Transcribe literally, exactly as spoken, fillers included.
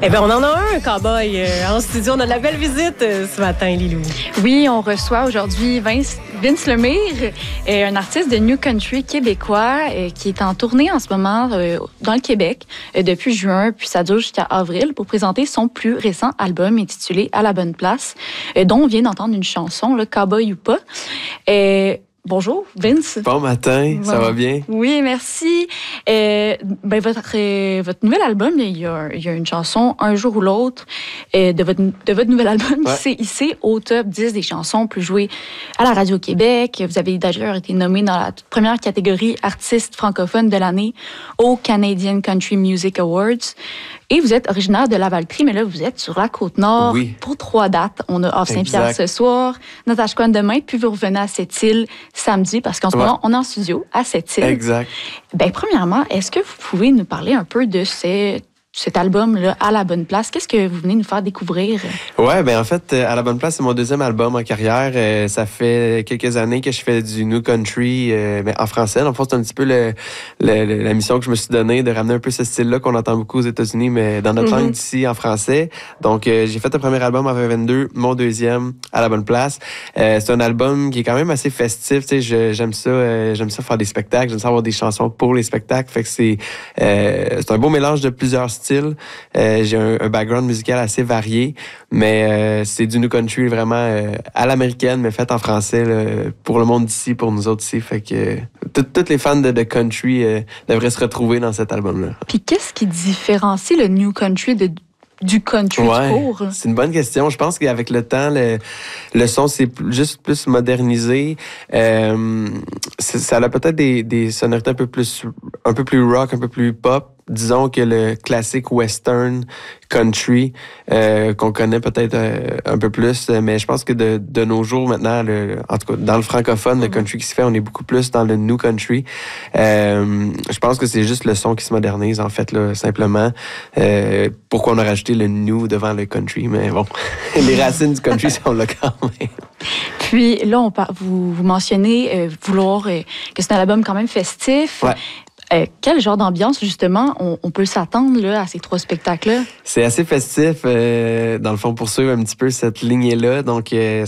Eh bien, on en a un, Cowboy. Euh, en studio, on a de la belle visite euh, ce matin, Lilou. Oui, on reçoit aujourd'hui Vince, Vince Lemire, euh, un artiste de New Country québécois euh, qui est en tournée en ce moment euh, dans le Québec euh, depuis juin, puis ça dure jusqu'à avril pour présenter son plus récent album intitulé « À la bonne place euh, », dont on vient d'entendre une chanson, le Cowboy ou pas. Euh, Bonjour, Vince. Bon matin, bon. Ça va bien? Oui, merci. Euh, ben, votre, euh, votre nouvel album, il y, a, il y a une chanson, Un jour ou l'autre, euh, de, votre, de votre nouvel album ouais. qui s'est hissé au top dix des chansons plus jouées à la Radio-Québec. Vous avez d'ailleurs été nommé dans la toute première catégorie artiste francophone de l'année au Canadian Country Music Awards. Et vous êtes originaire de Lavaltrie, mais là, vous êtes sur la Côte-Nord oui. pour trois dates. On a Off Saint-Pierre ce soir, Natashquan demain, puis vous revenez à Sept-Îles samedi, parce qu'en ce ouais. moment, on est en studio à Sept-Îles. Exact. Bien, premièrement, est-ce que vous pouvez nous parler un peu de ces... cet album-là, À la bonne place? Qu'est-ce que vous venez nous faire découvrir? Ouais, ben en fait, À la bonne place, c'est mon deuxième album en carrière. Euh, ça fait quelques années que je fais du New Country, euh, mais en français. En fait, c'est un petit peu le, le, la mission que je me suis donnée de ramener un peu ce style-là qu'on entend beaucoup aux États-Unis, mais dans notre mm-hmm. langue d'ici, en français. Donc, euh, j'ai fait le premier album en vingt vingt-deux, mon deuxième, À la bonne place. Euh, c'est un album qui est quand même assez festif. Tu sais, je, j'aime ça, euh, j'aime ça faire des spectacles, j'aime ça avoir des chansons pour les spectacles. Fait que c'est, euh, c'est un beau mélange de plusieurs style. Euh, j'ai un, un background musical assez varié, mais euh, c'est du New Country vraiment euh, à l'américaine, mais fait en français là, pour le monde d'ici, pour nous autres ici. Fait que euh, tous les fans de, de country euh, devraient se retrouver dans cet album-là. Puis qu'est-ce qui différencie le New Country de du country ouais, du court? C'est une bonne question. Je pense qu'avec le temps, le, le son s'est juste plus modernisé. Euh, ça a peut-être des, des sonorités un peu plus un peu plus rock, un peu plus pop. Disons que le classique western country euh, qu'on connaît peut-être euh, un peu plus, mais je pense que de, de nos jours maintenant, le, en tout cas dans le francophone, mm-hmm. le country qui se fait, on est beaucoup plus dans le new country. Euh, je pense que c'est juste le son qui se modernise en fait là, simplement. Euh, pourquoi on a rajouté le new devant le country, mais bon, les racines du country sont là quand même. Puis là, on par... vous, vous mentionnez euh, vouloir euh, que c'est un album quand même festif. Ouais. Euh, quel genre d'ambiance, justement, on, on peut s'attendre là, à ces trois spectacles-là? C'est assez festif, euh, dans le fond, pour suivre un petit peu cette lignée-là. Donc, euh,